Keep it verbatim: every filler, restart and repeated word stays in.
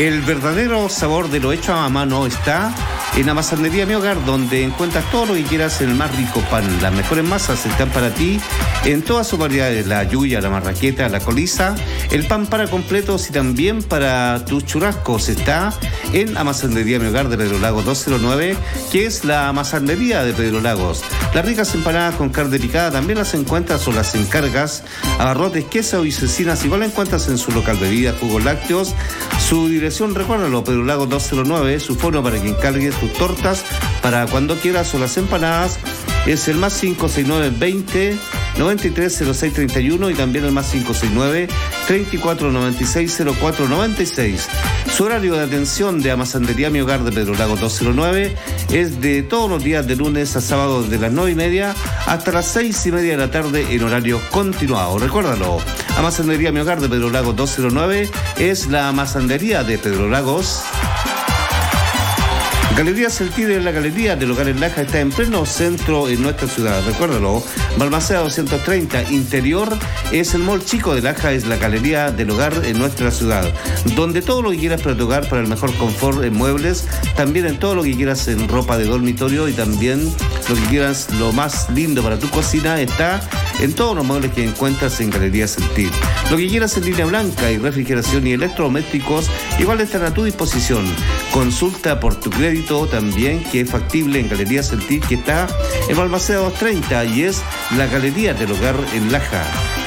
El verdadero sabor de lo hecho a mano está en Amasandería Mi Hogar, donde encuentras todo lo que quieras en el más rico pan. Las mejores masas están para ti en todas sus variedades: la yuya, la marraqueta, la coliza, el pan para completos y también para tus churrascos. Está en Amasandería Mi Hogar de Pedro Lagos doscientos nueve, que es la amasandería de Pedro Lagos. Las ricas empanadas con carne picada también las encuentras o las encargas. Abarrotes, queso y cecinas igual encuentras en su local de bebidas, jugos lácteos. Su dirección, recuérdalo, Pedro Lagos doscientos nueve. Su fono para que encargues tus tortas para cuando quieras o las empanadas es el más cinco seis nueve veinte noventa y tres cero seis treinta y uno y también el más cinco seis nueve treinta y cuatro noventa y seis cero cuatro noventa y seis. Su horario de atención de Amasandería Mi Hogar de Pedro Lagos doscientos nueve es de todos los días de lunes a sábado de las nueve y media hasta las seis y media de la tarde en horario continuado. Recuérdalo, Amasandería Mi Hogar de Pedro Lagos doscientos nueve es la amasandería de Pedro Lagos. Galerías El Tigre, la galería del hogar en Laja, está en pleno centro en nuestra ciudad. Recuérdalo, Balmaceda doscientos treinta, interior es el mall chico de Laja, es la galería del hogar en nuestra ciudad, donde todo lo que quieras para tu hogar, para el mejor confort en muebles, también en todo lo que quieras en ropa de dormitorio y también lo que quieras, lo más lindo para tu cocina, está en todos los muebles que encuentras en Galerías El Tigre. Lo que quieras en línea blanca y refrigeración y electrodomésticos igual están a tu disposición. Consulta por tu crédito también, que es factible en Galerías El Tigre, que está en Balmaceda doscientos treinta y es la galería del hogar en Laja.